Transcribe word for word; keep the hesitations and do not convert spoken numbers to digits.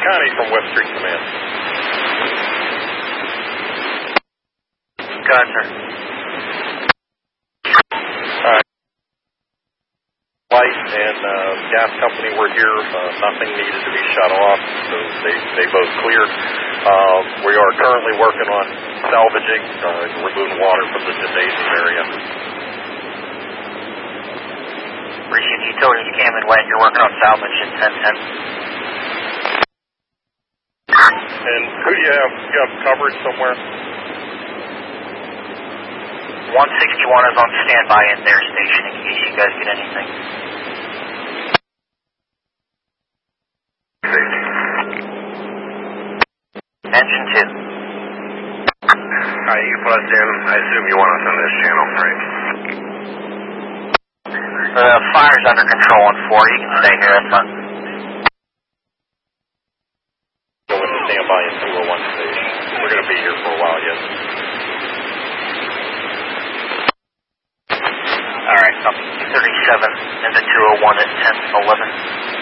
Connie from West Street Command. Go ahead, sir. Alright. Light and uh, gas company were here. Uh, nothing needed to be shut off, so they, they both cleared. Uh, we are currently working on salvaging, uh, removing water from the gymnasium area. Received utilities came and went. You're working on salvage at ten ten. And who do you have? You have coverage somewhere? one sixty-one is on standby at their station in case you guys get anything. Engine two. Alright, you plugged in. I assume you want us on this channel, right? The fire's under control on four. You can stay here, that's fine. Go into standby in two oh one station. We're going to be here for a while yet. Alright, copy. two thirty-seven into two oh one at ten eleven.